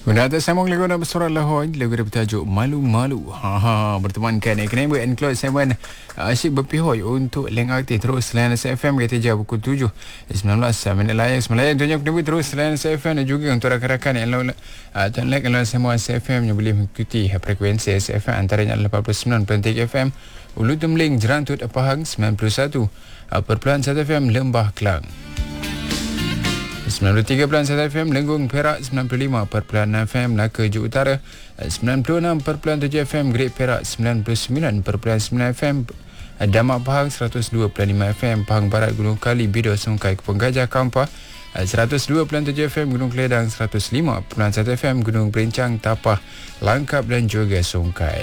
Benda atas sambung lagu nak bersorak lahoi. Lagu dia bertajuk Malu-Malu. Bertemankan Eknebo and Claude Simon. Asyik berpihoi untuk leng aktif terus selain SFM kata je pukul 7 19 minit layak semalam tunjuk Eknebo terus selain SFM dan juga untuk rakan-rakan yang like kalau semua SFM yang boleh mengikuti frekuensi SFM antaranya 89.3 FM Ulu Temling Jerantut Pahang 91.1 FM Lembah Kelang 93.1 FM Lenggong Perak, 95.6 FM Melaka Ju Utara, 96.7 FM Great Perak, 99.9 FM Damak Pahang, 102.5 FM Pahang Barat Gunung Kali Bido Sungkai Kepong Gajah Kampar, 102.7 FM Gunung Keledang, 105.1 FM Gunung Berincang Tapah Langkap dan juga Sungkai.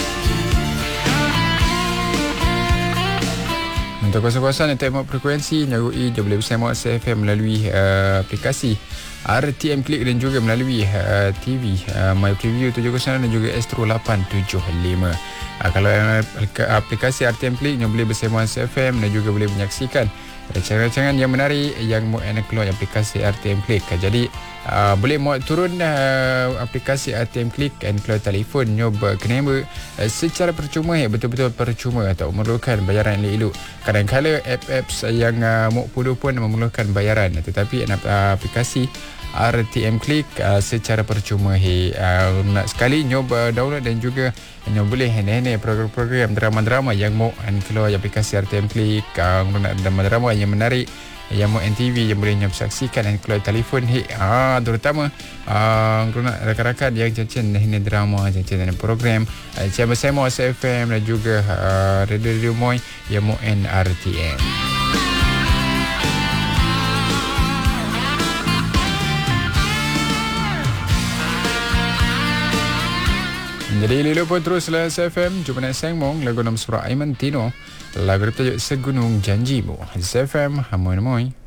Untuk kawasan-kawasan yang tembak frekuensi nyarui je boleh bersama SFM melalui aplikasi RTM Click dan juga melalui TV My Preview 706 dan juga Astro 875. Kalau aplikasi RTM Click yang boleh bersama SFM dan juga boleh menyaksikan rancangan-rancangan yang menarik yang keluar aplikasi RTM Click. Jadi boleh muat turun aplikasi RTM Click dan keluar telefon nyob kenapa secara percuma betul-betul percuma tak memerlukan bayaran elok-elok. Kadang-kadang apps yang muk pun memerlukan bayaran tetapi aplikasi RTM Click secara percuma nak sekali nyob download dan juga nyob boleh hene program-program drama-drama yang mau keluar aplikasi RTM Click nak drama-drama yang menarik yang mau NTV yang boleh nyob saksikan dan keluar telefon terutama kalau nak rakan-rakan yang cancin hene drama cancin dan program bersama SFM dan juga radio Moy yang mau RTM. Jadi lilo pun terus lah SFM. Jumpa nak sengmong lagu nama surah Aiman Tino. Lagu bertajuk Segunung Janjimu. SFM Hamoy Moy.